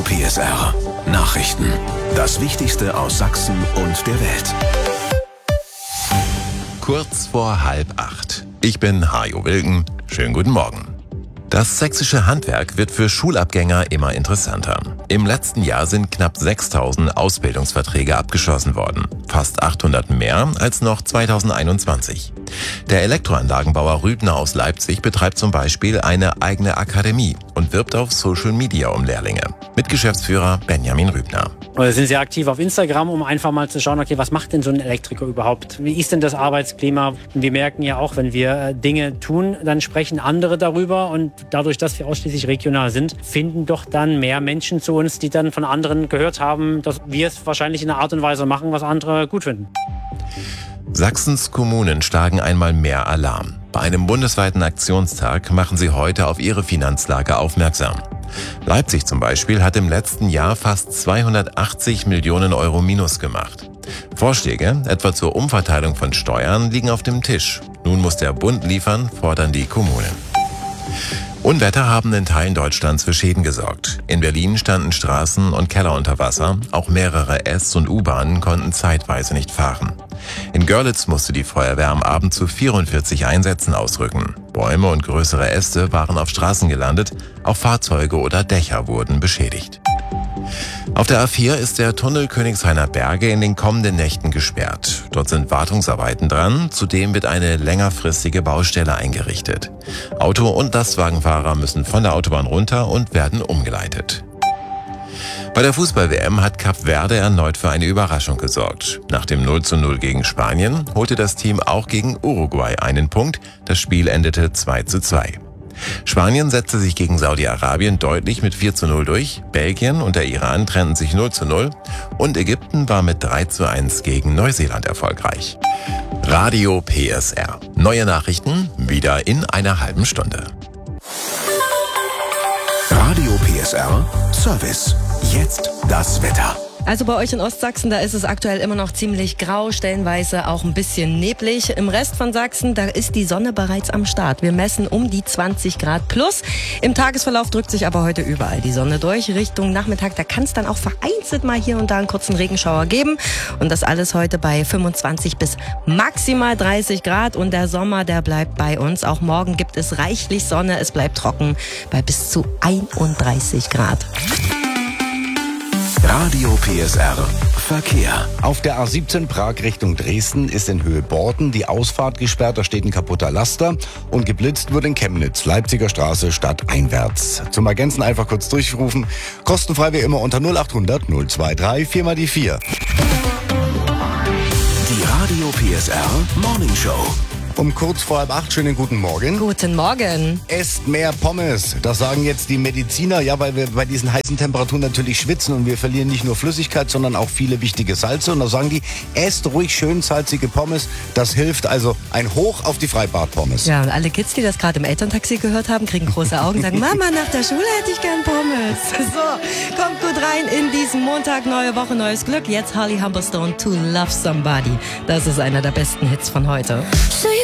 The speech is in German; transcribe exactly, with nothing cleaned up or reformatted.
P S R. Nachrichten. Das Wichtigste aus Sachsen und der Welt. Kurz vor halb acht. Ich bin Hajo Wilken. Schönen guten Morgen. Das sächsische Handwerk wird für Schulabgänger immer interessanter. Im letzten Jahr sind knapp sechstausend Ausbildungsverträge abgeschlossen worden. Fast achthundert mehr als noch zweitausendeinundzwanzig. Der Elektroanlagenbauer Rübner aus Leipzig betreibt zum Beispiel eine eigene Akademie und wirbt auf Social Media um Lehrlinge. Mit Geschäftsführer Benjamin Rübner. Wir sind sehr aktiv auf Instagram, um einfach mal zu schauen, okay, was macht denn so ein Elektriker überhaupt? Wie ist denn das Arbeitsklima? Und wir merken ja auch, wenn wir Dinge tun, dann sprechen andere darüber. Und dadurch, dass wir ausschließlich regional sind, finden doch dann mehr Menschen zu uns, die dann von anderen gehört haben, dass wir es wahrscheinlich in einer Art und Weise machen, was andere gut finden. Sachsens Kommunen schlagen einmal mehr Alarm. Bei einem bundesweiten Aktionstag machen sie heute auf ihre Finanzlage aufmerksam. Leipzig zum Beispiel hat im letzten Jahr fast zweihundertachtzig Millionen Euro Minus gemacht. Vorschläge, etwa zur Umverteilung von Steuern, liegen auf dem Tisch. Nun muss der Bund liefern, fordern die Kommunen. Unwetter haben in Teilen Deutschlands für Schäden gesorgt. In Berlin standen Straßen und Keller unter Wasser. Auch mehrere S- und U-Bahnen konnten zeitweise nicht fahren. In Görlitz musste die Feuerwehr am Abend zu vierundvierzig Einsätzen ausrücken. Bäume und größere Äste waren auf Straßen gelandet. Auch Fahrzeuge oder Dächer wurden beschädigt. Auf der A vier ist der Tunnel Königshainer Berge in den kommenden Nächten gesperrt. Dort sind Wartungsarbeiten dran. Zudem wird eine längerfristige Baustelle eingerichtet. Auto- und Lastwagenfahrer müssen von der Autobahn runter und werden umgeleitet. Bei der Fußball-W M hat Kap Verde erneut für eine Überraschung gesorgt. Nach dem null zu null gegen Spanien holte das Team auch gegen Uruguay einen Punkt. Das Spiel endete zwei zu zwei. Spanien setzte sich gegen Saudi-Arabien deutlich mit vier zu null durch, Belgien und der Iran trennten sich null zu null und Ägypten war mit drei zu eins gegen Neuseeland erfolgreich. Radio P S R. Neue Nachrichten wieder in einer halben Stunde. Radio P S R Service. Jetzt das Wetter. Also bei euch in Ostsachsen, da ist es aktuell immer noch ziemlich grau, stellenweise auch ein bisschen neblig. Im Rest von Sachsen, da ist die Sonne bereits am Start. Wir messen um die zwanzig Grad plus. Im Tagesverlauf drückt sich aber heute überall die Sonne durch. Richtung Nachmittag, da kann es dann auch vereinzelt mal hier und da einen kurzen Regenschauer geben. Und das alles heute bei fünfundzwanzig bis maximal dreißig Grad. Und der Sommer, der bleibt bei uns. Auch morgen gibt es reichlich Sonne. Es bleibt trocken bei bis zu einunddreißig Grad. Radio P S R Verkehr. Auf der A siebzehn Prag Richtung Dresden ist in Höhe Borden die Ausfahrt gesperrt, da steht ein kaputter Laster und geblitzt wird in Chemnitz, Leipziger Straße stadteinwärts. Zum Ergänzen einfach kurz durchrufen, kostenfrei wie immer unter null achthundert null dreiundzwanzig vier mal die vier. Die Radio P S R Morning Show. Um kurz vor halb acht, schönen guten Morgen. Guten Morgen. Esst mehr Pommes. Das sagen jetzt die Mediziner, ja, weil wir bei diesen heißen Temperaturen natürlich schwitzen und wir verlieren nicht nur Flüssigkeit, sondern auch viele wichtige Salze. Und da sagen die, esst ruhig schön salzige Pommes. Das hilft also ein Hoch auf die Freibad-Pommes. Ja, und alle Kids, die das gerade im Elterntaxi gehört haben, kriegen große Augen und sagen, Mama, nach der Schule hätte ich gern Pommes. So, kommt gut rein in diesen Montag, neue Woche, neues Glück. Jetzt Holly Humberstone, To Love Somebody. Das ist einer der besten Hits von heute.